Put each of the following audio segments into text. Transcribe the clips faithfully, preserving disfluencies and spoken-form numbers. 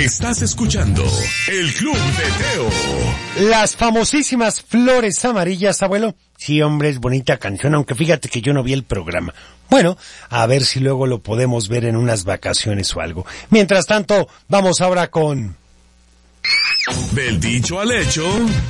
Estás escuchando El Club de Teo. Las famosísimas Flores Amarillas, abuelo. Sí, hombre, es bonita canción, aunque fíjate que yo no vi el programa. Bueno, a ver si luego lo podemos ver en unas vacaciones o algo. Mientras tanto, vamos ahora con... Del dicho al hecho.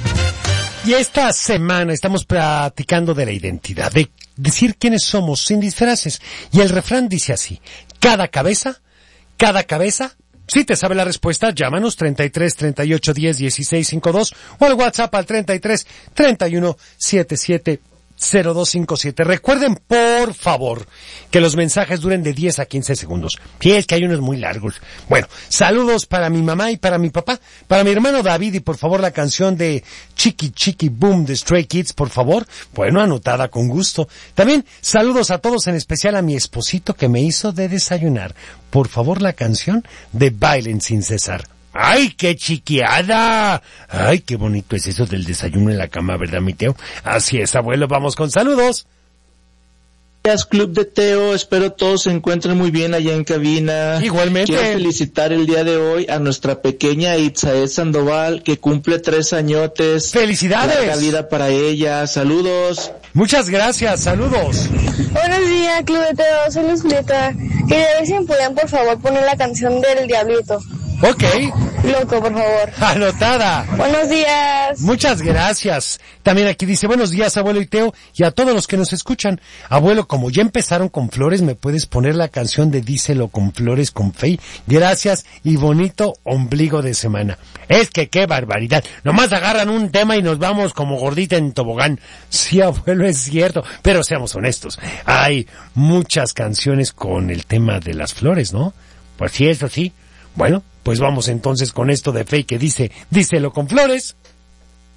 Y esta semana estamos platicando de la identidad, de decir quiénes somos sin disfraces. Y el refrán dice así: cada cabeza, cada cabeza. Si te sabe la respuesta, llámanos treinta y tres, treinta y ocho, diez, dieciséis, cincuenta y dos o al WhatsApp al treinta y tres, treinta y uno, setenta y siete, cero dos cinco siete. Recuerden, por favor, que los mensajes duren de diez a quince segundos. Sí, es que hay unos muy largos. Bueno, saludos para mi mamá y para mi papá, para mi hermano David, y por favor la canción de Chiqui Chiqui Boom de Stray Kids, por favor. Bueno, anotada con gusto. También saludos a todos, en especial a mi esposito que me hizo de desayunar. Por favor, la canción de Bailen Sin Cesar. ¡Ay, qué chiquiada! ¡Ay, qué bonito es eso del desayuno en la cama, ¿verdad, mi Teo? Así es, abuelo, vamos con saludos. Gracias, Club de Teo, espero todos se encuentren muy bien allá en cabina. Igualmente. Quiero felicitar el día de hoy a nuestra pequeña Itzael Sandoval, que cumple tres añotes. ¡Felicidades! Larga vida para ella, saludos. Muchas gracias, saludos. Buenos días, Club de Teo, soy Luis Julieta. Quería ver si me podían, por favor, poner la canción del Diablito. Ok. Loco, por favor. Anotada. Buenos días. Muchas gracias. También aquí dice, buenos días, abuelo y Teo, y a todos los que nos escuchan. Abuelo, como ya empezaron con flores, ¿me puedes poner la canción de Díselo con Flores con Fey? Gracias y bonito ombligo de semana. Es que qué barbaridad. Nomás agarran un tema y nos vamos como gordita en tobogán. Sí, abuelo, es cierto, pero seamos honestos. Hay muchas canciones con el tema de las flores, ¿no? Pues sí, eso sí. Bueno, pues vamos entonces con esto de Fey que dice, díselo con flores.